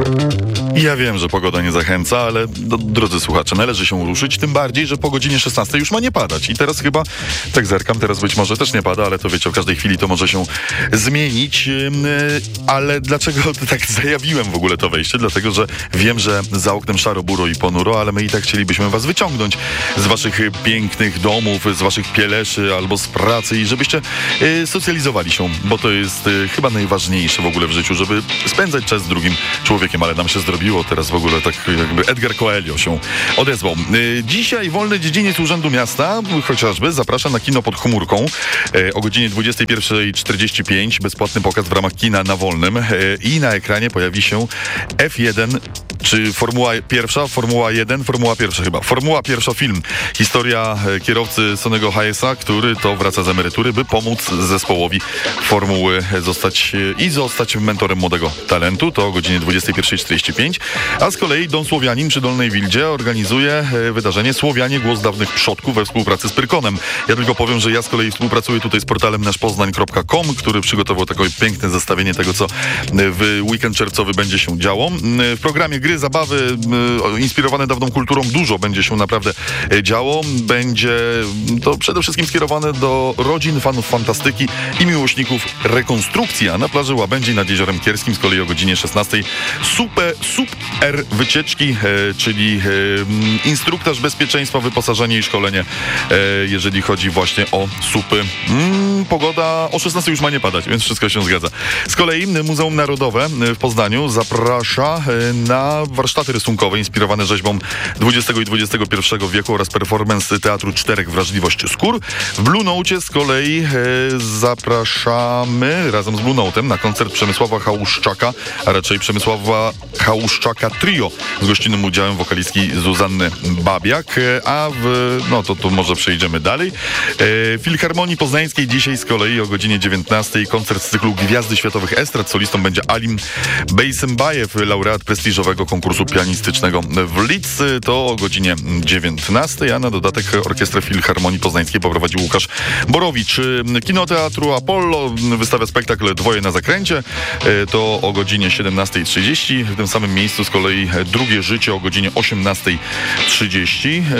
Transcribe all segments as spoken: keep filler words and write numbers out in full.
Ja wiem, że pogoda nie zachęca, ale do, drodzy słuchacze, należy się ruszyć, tym bardziej, że po godzinie szesnastej już ma nie padać. I teraz chyba, tak zerkam, teraz być może też nie pada, ale to wiecie, w każdej chwili to może się zmienić. Yy, ale dlaczego tak zajawiłem w ogóle to wejście? Dlatego, że wiem, że za oknem szaro, buro i ponuro, ale my i tak chcielibyśmy was wyciągnąć z waszych pięknych domów, z waszych pieleszy albo z pracy i żebyście yy, socjalizowali się, bo to jest yy, chyba najważniejsze w ogóle w życiu, żeby spędzać czas z drugim człowiekiem, ale nam się zrobiło teraz w ogóle tak jakby Edgar Coelho się odezwał. Yy, dzisiaj wolny dziedziniec Urzędu Miasta chociażby zaprasza na kino pod chmurką yy, o godzinie dwudziestej pierwszej czterdzieści pięć, bezpłatny pokaz w ramach kina na wolnym yy, i na ekranie pojawi się F jeden, czy Formuła pierwsza, Formuła jeden, Formuła pierwsza chyba, Formuła pierwsza film. Historia yy, kierowcy Sonnego Hayesa, który to wraca z emerytury, by pomóc zespołowi Formuły zostać yy, i zostać mentorem młodego talentu. To o godzinie dwudziestej pierwszej czterdzieści pięć. A z kolei Dom Słowianin przy Dolnej Wildzie organizuje wydarzenie Słowianie Głos Dawnych Przodków we współpracy z Pyrkonem. Ja tylko powiem, że ja z kolei współpracuję tutaj z portalem nasz poznań kropka com, który przygotował takie piękne zestawienie tego, co w weekend czerwcowy będzie się działo. W programie gry, zabawy inspirowane dawną kulturą dużo będzie się naprawdę działo. Będzie to przede wszystkim skierowane do rodzin, fanów fantastyki i miłośników rekonstrukcji, a na plaży Łabędzi nad Jeziorem Kierskim z kolei o godzinie szesnastej super, super wycieczki, e, czyli e, instruktaż bezpieczeństwa, wyposażenie i szkolenie, e, jeżeli chodzi właśnie o supy. Mm, pogoda o szesnastej już ma nie padać, więc wszystko się zgadza. Z kolei Muzeum Narodowe w Poznaniu zaprasza e, na warsztaty rysunkowe inspirowane rzeźbą dwudziestego i dwudziestego pierwszego wieku oraz performance Teatru Czterech Wrażliwość Skór. W Blue Note z kolei e, zapraszamy razem z Blue Note'em na koncert Przemysława Chałuszczaka, a raczej Przemysława Chałuszczaka Trio z gościnnym udziałem wokalistki Zuzanny Babiak, a w, no to tu może przejdziemy dalej. E, Filharmonii Poznańskiej dzisiaj z kolei o godzinie dziewiętnastej koncert z cyklu Gwiazdy Światowych Estrad. Solistą będzie Alim Bejsymbajew, laureat prestiżowego konkursu pianistycznego w Lidz. To o godzinie dziewiętnastej, a na dodatek Orkiestrę Filharmonii Poznańskiej poprowadził Łukasz Borowicz. Kino Teatru Apollo wystawia spektakl Dwoje na zakręcie. E, to o godzinie siedemnastej trzydzieści. W tym samym miejscu z kolei Drugie życie o godzinie osiemnastej trzydzieści. Yy,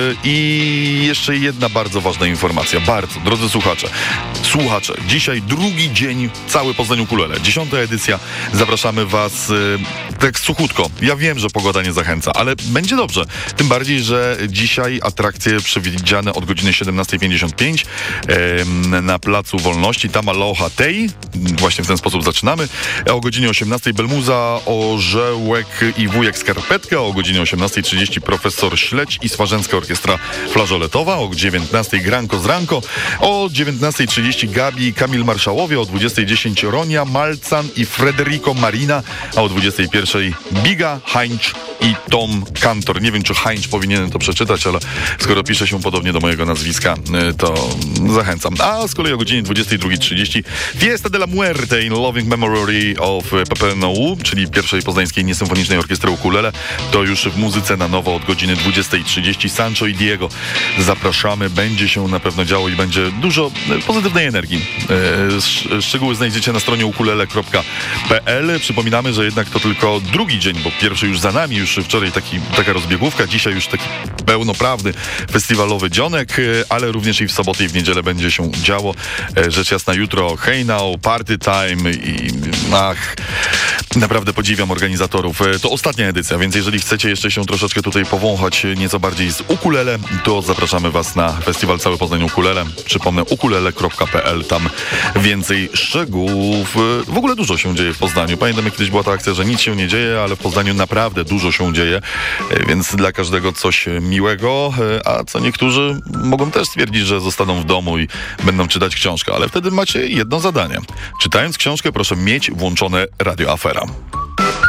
I jeszcze jedna bardzo ważna informacja. Bardzo, drodzy słuchacze. Słuchacze, dzisiaj drugi dzień cały Poznań Ukulele. Dziesiąta edycja. Zapraszamy was yy, tak suchutko. Ja wiem, że pogoda nie zachęca, ale będzie dobrze. Tym bardziej, że dzisiaj atrakcje przewidziane od godziny siedemnastej pięćdziesiąt pięć yy, na Placu Wolności. Tam Aloha Tej. Właśnie w ten sposób zaczynamy. O godzinie osiemnastej Belmuza, Orzełek i Wujek Skarpetka. O godzinie osiemnastej trzydzieści Profesor Śledź i Swarzęcka Orkiestra Flażoletowa. O dziewiętnastej Granko z Ranko. O dziewiętnastej trzydzieści Gabi i Kamil Marszałowie. O dwudziestej dziesięć Ronia, Malcan i Frederico Marina. A o dwudziestej pierwszej Biga, Heinz i Tom Kantor. Nie wiem, czy Heinz powinienem to przeczytać, ale skoro pisze się podobnie do mojego nazwiska, to zachęcam. A z kolei o godzinie dwudziestej drugiej trzydzieści Fiesta de la Muerte in Loving Memory of Pepe Nou, czyli pierwszej poznańskiej niesymfonicznej orkiestry ukulele. To już w muzyce na nowo od godziny dwudziestej trzydzieści. Sancho i Diego zapraszamy. Będzie się na pewno działo i będzie dużo pozytywnej energii. Szczegóły znajdziecie na stronie ukulele kropka p l. Przypominamy, że jednak to tylko drugi dzień, bo pierwszy już za nami, już wczoraj taki, taka rozbiegówka, dzisiaj już taki pełnoprawny festiwalowy dzionek, ale również i w sobotę i w niedzielę będzie się działo. Rzecz jasna jutro Hey Now, Party Time i ach, naprawdę podziwiam organizatorów. To ostatnia edycja, więc jeżeli chcecie jeszcze się troszeczkę tutaj powąchać nieco bardziej z ukulele, to zapraszamy was na festiwal Cały Poznań Ukulele. Przypomnę ukulele kropka p l, tam więcej szczegółów. W ogóle dużo się dzieje w Poznaniu. Pamiętam, jak kiedyś była ta akcja, że nic się nie dzieje, ale w Poznaniu naprawdę dużo się dzieje, więc dla każdego coś miłego, a co niektórzy mogą też stwierdzić, że zostaną w domu i będą czytać książkę, ale wtedy macie jedno zadanie. Czytając książkę, proszę mieć włączone Radio Afera.